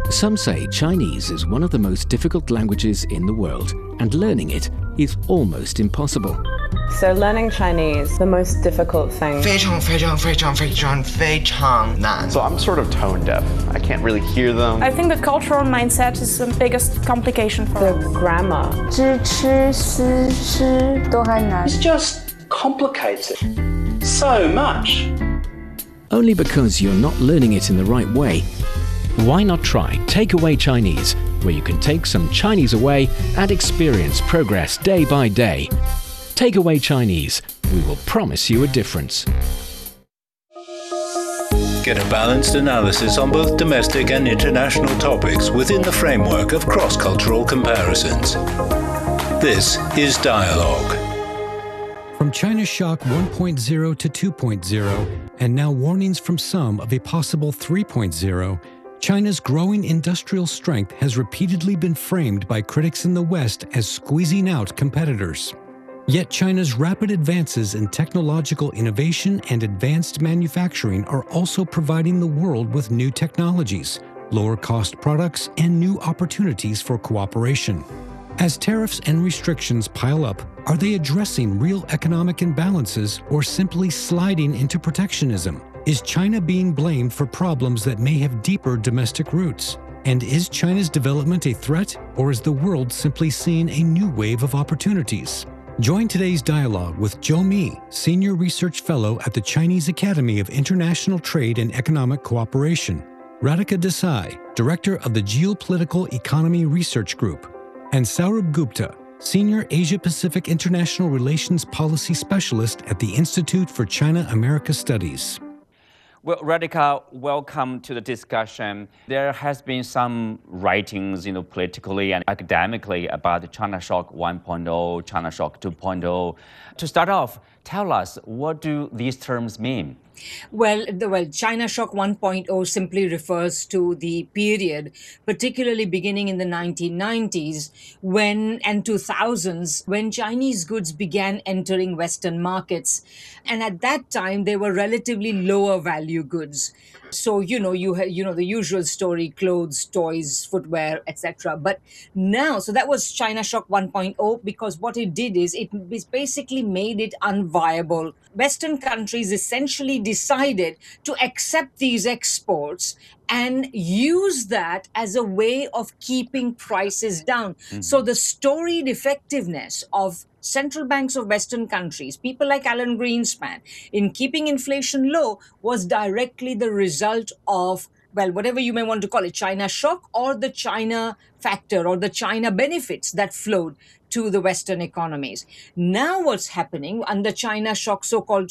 Some say Chinese is one of the most difficult languages in the world, and learning it is almost impossible. So learning Chinese, the most difficult thing. 非常非常非常非常非常难. So I'm sort of tone deaf. I can't really hear them. I think the cultural mindset is the biggest complication for The grammar. 知吃思吃都很难. It's just complicated so much. Only because you're not learning it in the right way. Why not try Takeaway Chinese, where you can take some Chinese away and experience progress day by day. Takeaway Chinese. We will promise you a difference. Get a balanced analysis on both domestic and international topics within the framework of cross-cultural comparisons. This is Dialogue. From China Shock 1.0 to 2.0, and now warnings from some of a possible 3.0, China's growing industrial strength has repeatedly been framed by critics in the West as squeezing out competitors. Yet China's rapid advances in technological innovation and advanced manufacturing are also providing the world with new technologies, lower-cost products, and new opportunities for cooperation. As tariffs and restrictions pile up, are they addressing real economic imbalances or simply sliding into protectionism? Is China being blamed for problems that may have deeper domestic roots? And is China's development a threat, or is the world simply seeing a new wave of opportunities? Join today's dialogue with Zhou Mi, Senior Research Fellow at the Chinese Academy of International Trade and Economic Cooperation, Radhika Desai, Director of the Geopolitical Economy Research Group, and Saurabh Gupta, Senior Asia-Pacific International Relations Policy Specialist at the Institute for China-America Studies. Well, Radhika, welcome to the discussion. There has been some writings, politically and academically about the China Shock 1.0, China Shock 2.0. To start off, tell us, what do these terms mean? Well, China Shock 1.0 simply refers to the period, particularly beginning in the 1990s and 2000s, when Chinese goods began entering Western markets. And at that time, they were relatively lower value goods. So, you had, the usual story, clothes, toys, footwear, etc. But now, so that was China Shock 1.0, because what it did is it basically made it unviable. Western countries essentially decided to accept these exports and use that as a way of keeping prices down. Mm-hmm. So the storied effectiveness of central banks of Western countries, people like Alan Greenspan, in keeping inflation low was directly the result of, whatever you may want to call it, China shock or the China factor or the China benefits that flowed to the Western economies. Now what's happening under China shock, so-called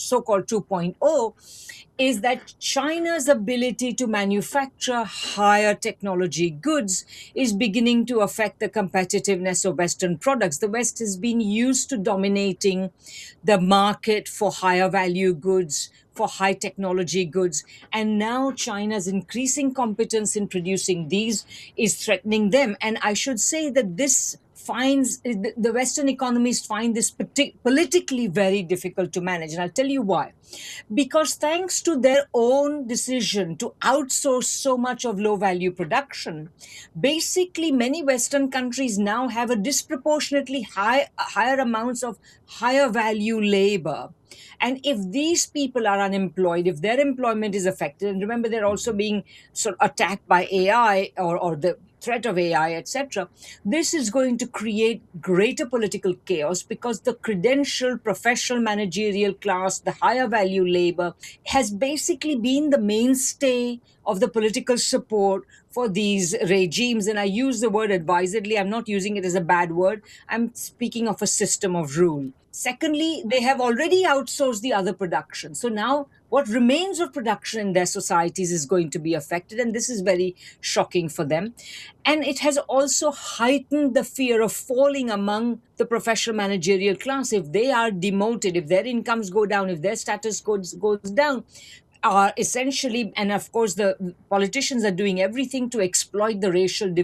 2.0, is that China's ability to manufacture higher technology goods is beginning to affect the competitiveness of Western products. The West has been used to dominating the market for higher value goods, for high technology goods. And now China's increasing competence in producing these is threatening them. And I should say that the Western economies find this politically very difficult to manage. And I'll tell you why. Because thanks to their own decision to outsource so much of low-value production, basically many Western countries now have a disproportionately higher amounts of higher value labor. And if these people are unemployed, if their employment is affected, and remember they're also being sort of attacked by AI or the threat of AI, etc., this is going to create greater political chaos because the credentialed professional managerial class, the higher value labor, has basically been the mainstay of the political support for these regimes. And I use the word advisedly. I'm not using it as a bad word. I'm speaking of a system of rule. Secondly, they have already outsourced the other production. So now what remains of production in their societies is going to be affected. And this is very shocking for them. And it has also heightened the fear of falling among the professional managerial class. If they are demoted, if their incomes go down, if their status goes down, are essentially, and of course the politicians are doing everything to exploit the racial division.